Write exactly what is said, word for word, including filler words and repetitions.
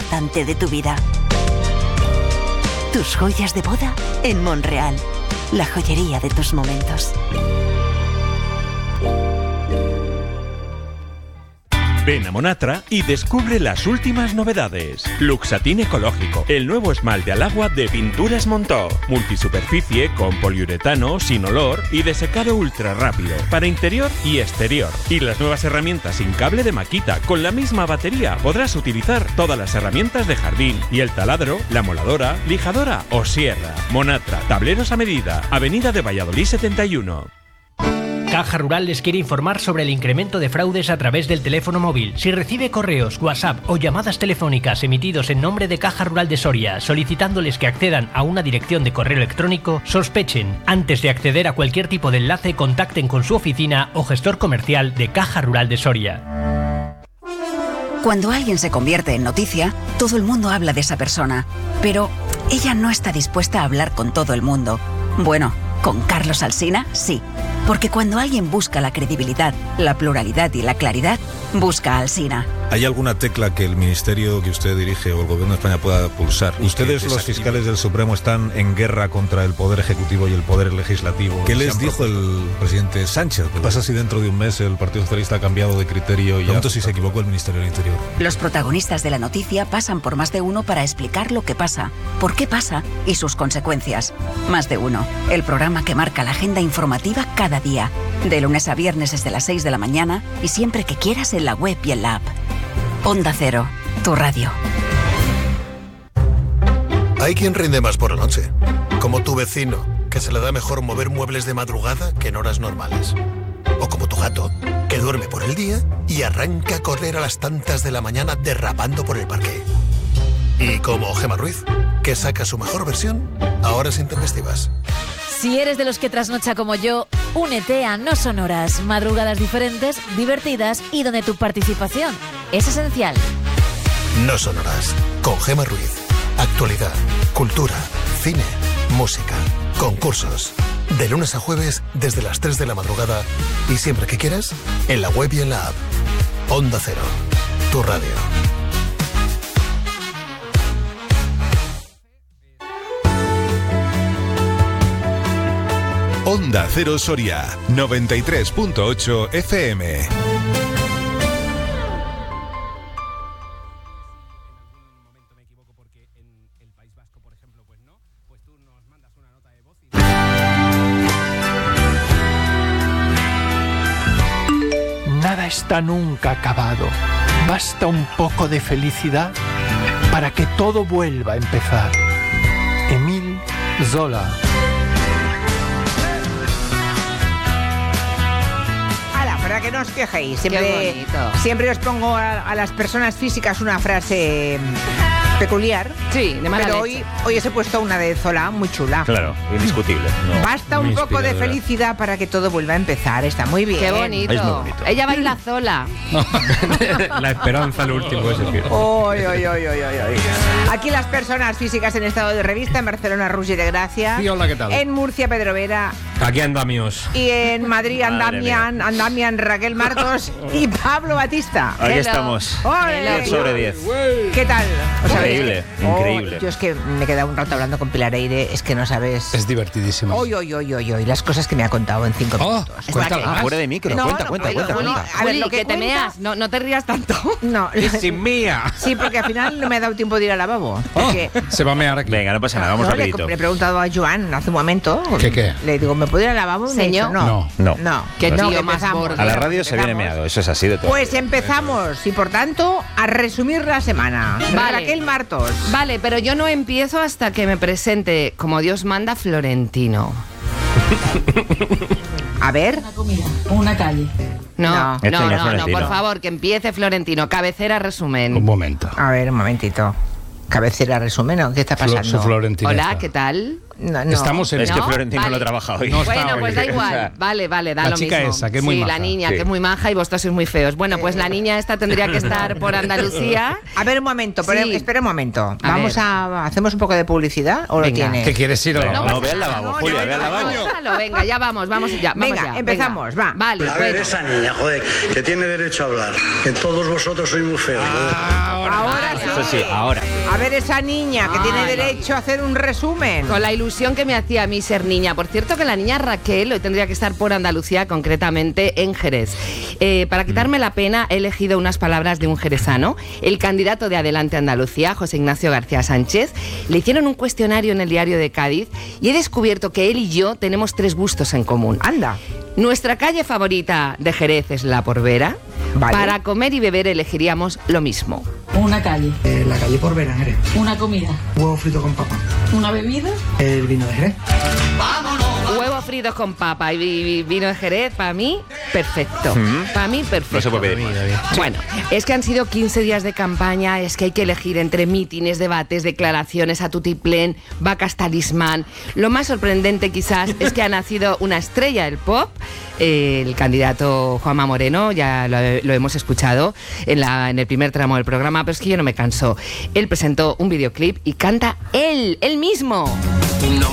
importante de tu vida. Tus joyas de boda en Monreal, la joyería de tus momentos. Ven a Monatra y descubre las últimas novedades. Luxatín ecológico, el nuevo esmalte al agua de Pinturas Montó. Multisuperficie con poliuretano, sin olor y de secado ultra rápido para interior y exterior. Y las nuevas herramientas sin cable de Makita. Con la misma batería podrás utilizar todas las herramientas de jardín y el taladro, la moladora, lijadora o sierra. Monatra, tableros a medida. Avenida de Valladolid setenta y uno. Caja Rural les quiere informar sobre el incremento de fraudes a través del teléfono móvil. Si recibe correos, WhatsApp o llamadas telefónicas emitidos en nombre de Caja Rural de Soria solicitándoles que accedan a una dirección de correo electrónico, sospechen. Antes de acceder a cualquier tipo de enlace, contacten con su oficina o gestor comercial de Caja Rural de Soria. Cuando alguien se convierte en noticia, todo el mundo habla de esa persona. Pero ella no está dispuesta a hablar con todo el mundo. Bueno, con Carlos Alsina, sí. Porque cuando alguien busca la credibilidad, la pluralidad y la claridad, busca a Alsina. ¿Hay alguna tecla que el ministerio que usted dirige o el gobierno de España pueda pulsar? Ustedes, los fiscales del Supremo, están en guerra contra el Poder Ejecutivo y el Poder Legislativo. ¿Qué les dijo el presidente Sánchez? ¿Qué pasa si dentro de un mes el Partido Socialista ha cambiado de criterio y ya si se equivocó el Ministerio del Interior? Los protagonistas de la noticia pasan por Más de Uno para explicar lo que pasa, por qué pasa y sus consecuencias. Más de Uno, el programa que marca la agenda informativa cada día. De lunes a viernes desde las seis de la mañana y siempre que quieras en la web y en la app. Onda Cero, tu radio. Hay quien rinde más por la noche, como tu vecino, que se le da mejor mover muebles de madrugada que en horas normales. O como tu gato, que duerme por el día y arranca a correr a las tantas de la mañana derrapando por el parque. Y como Gemma Ruiz, que saca su mejor versión a horas intempestivas. Si eres de los que trasnocha como yo, únete a No Sonoras, madrugadas diferentes, divertidas y donde tu participación es esencial. No Sonoras, con Gemma Ruiz. Actualidad, cultura, cine, música, concursos. De lunes a jueves desde las tres de la madrugada y siempre que quieras, en la web y en la app. Onda Cero, tu radio. Onda Cero Soria, noventa y tres punto ocho F M. Nada está nunca acabado. Basta un poco de felicidad para que todo vuelva a empezar. Émile Zola. Para que no os quejéis, siempre, siempre os pongo a, a las personas físicas una frase peculiar. Sí, de mala Pero leche. hoy, hoy os he puesto una de Zola muy chula. Claro, indiscutible. No, Basta un poco de felicidad para que todo vuelva a empezar. Está muy bien. Qué bonito. Es muy bonito. Ella baila Zola. La esperanza, lo último, es decir. Oy, oy, oy, oy, oy, oy. Aquí las personas físicas en estado de revista, en Barcelona, Rugi de Gracia. Sí, hola, ¿qué tal? En Murcia, Pedro Vera. Aquí andamios. Y en Madrid, Andamian, Andamian, Raquel Martos y Pablo Batista. Aquí Hello. estamos. Ole. diez sobre diez. ¿Qué tal? ¿Os sabéis? Increíble, Oh, increíble. yo es que me he quedado un rato hablando con Pilar Eire, es que no sabes. Es divertidísimo. Oy, oy, oy, oy, oy, las cosas que me ha contado en cinco Oh, minutos. cuéntala. Espera, que- Fuera de micro, No, cuenta, no, cuenta, Juli, cuenta, Juli, cuenta. A ver, Juli, lo que, que te cuenta- meas, no, no te rías tanto. No, Sin mía. sí, porque al final no me ha dado tiempo de ir al lavabo. Porque Se va a mear aquí. Venga, no pasa nada, vamos no, le, rapidito. le he preguntado a Joan hace un momento. ¿Qué, qué? Le digo, ¿me puedo ir al lavabo? Y me ha dicho, Señor. no. No. No. Qué no, tío que más empezamos. borde. A la radio se viene Empezamos. meado, eso es así de todo. Pues empezamos y por tanto a resumir la semana. Vale. Raquel Martos. Vale, pero yo no empiezo hasta que me presente, como Dios manda, Florentino. A ver. Una comida, una calle. No, No. no, Este no, no es no, Florentino. por favor, que empiece Florentino. Cabecera, resumen. Un momento. A ver, un momentito. Cabecera resumen, ¿no? ¿Qué está Flo- pasando? su Florentino. Hola, está. ¿qué tal? No, no. Estamos en... Es que ¿No? Florentino Vale. no trabaja hoy. No está Bueno, hoy. pues da O igual. sea, Vale, vale, da la lo chica mismo. esa, que es muy sí, maja. la niña, Sí. que es muy maja y vosotros sois muy feos. Bueno, pues la niña esta tendría que estar por Andalucía. A ver un momento, pero Sí. espera un momento. A Vamos ver. a... ¿Hacemos un poco de publicidad o lo Venga. tienes? ¿Qué quieres ir o No, no? no, ve al lavabo, Julia, ve al lavabo. Déjalo, venga, ya vamos, vamos ya. Vamos Venga, ya, empezamos, va. Vale, A ver, bueno. esa niña, joder, que tiene derecho a hablar. Que todos vosotros sois muy feos. Ahora sí. Eso sí, ahora. A ver esa niña que tiene Ay. derecho a hacer un resumen. Con la ilusión que me hacía a mí ser niña. Por cierto, que la niña Raquel hoy tendría que estar por Andalucía, concretamente en Jerez. Eh, para quitarme la pena, he elegido unas palabras de un jerezano, el candidato de Adelante Andalucía, José Ignacio García Sánchez. Le hicieron un cuestionario en el Diario de Cádiz y he descubierto que él y yo tenemos tres gustos en común. Anda. Nuestra calle favorita de Jerez es La Porvera. Vale. Para comer y beber elegiríamos lo mismo. Una calle. Eh, la calle Porvera, Jerez. Una comida. Huevo frito con papa. Una bebida. El vino de Jerez. Huevos fritos con papa y vi- vino de Jerez, para mí, perfecto. Mm. Para mí, perfecto. No se puede pedir más. Bueno, es que han sido quince días de campaña, es que hay que elegir entre mítines, debates, declaraciones a tutiplén, vacas talismán. Lo más sorprendente quizás es que ha nacido una estrella del pop, eh, el candidato Juanma Moreno, ya lo, lo hemos escuchado en, la, en el primer tramo del programa, pero es que yo no me canso. Él presentó un videoclip y canta él, él mismo.